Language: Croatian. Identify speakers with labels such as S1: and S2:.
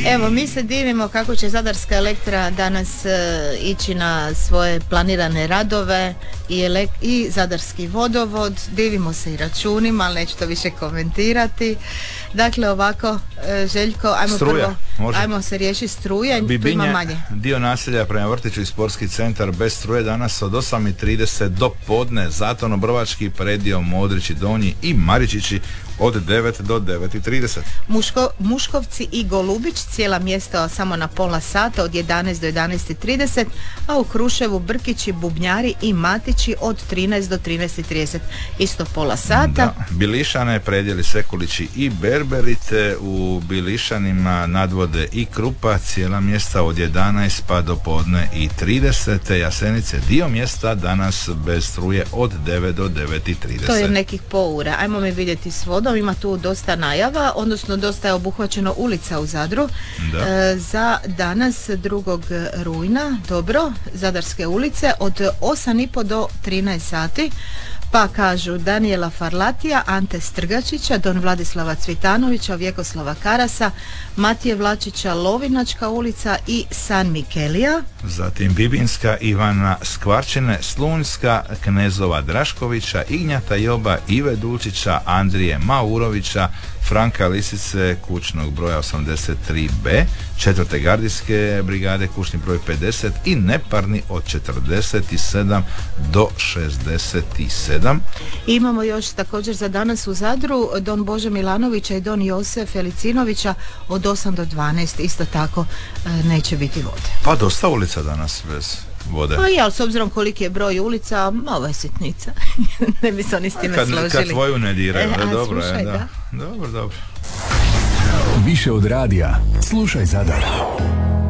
S1: Evo, mi se divimo kako će Zadarska Elektra danas ići na svoje planirane radove i Zadarski vodovod. Divimo se i računima, ali neću to više komentirati. Dakle, ovako, Željko, ajmo se riješiti struje.
S2: Bibinje,
S1: tu ima manje.
S2: Dio naselja prema vrtiću i sportski centar bez struje danas od 8:30 do podne. Zaton, Obrovački, Predio, Modrići, Donji i Maričići od 9 do 9:30.
S1: Muškovci i Golubić cijela mjesta samo na pola sata od 11 do 11:30, a u Kruševu Brkići, Bubnjari i Matići od 13 do 13:30 isto pola sata.
S2: Da. Bilišane, Predjeli, Sekulići i Berberite, u Bilišanima Nadvode i Krupa cijela mjesta od 11 pa do podne i 30. Jasenice dio mjesta danas bez struje od 9 do 9:30.
S1: To je nekih ura. Ajmo mi vidjeti s vodom, ima tu dosta najava, odnosno dosta je obuhvaćeno ulica u Zadru. Za danas 2. rujna, dobro, Zadarske ulice od 8:30 do 13 sati. Pa kažu Danijela Farlatija, Ante Strgačića, Don Vladislava Cvitanovića, Vjekoslava Karasa, Matije Vlačića, Lovinačka ulica i San Mikelija.
S2: Zatim Bibinska, Ivana Skvarčine, Slunjska, Knezova Draškovića, Ignjata Joba, Ive Dulčića, Andrije Maurovića, Franka Lisice, kućnog broja 83B, 4. gardijske brigade, kućni broj 50 i Neparni od 47 do 67.
S1: Imamo još također za danas u Zadru Don Bože Milanovića i Don Josef Felicinovića od 8 do 12, isto tako neće biti vode.
S2: Pa dosta ulica danas bez vode.
S1: Pa ja, s obzirom koliki je broj ulica, ovo je sitnica. Ne bi se oni s time složili.
S2: Kad tvoju ne diraju, dobro
S1: slušaj,
S2: je,
S1: da.
S2: Dobro.
S3: Više od radija, slušaj Zadar.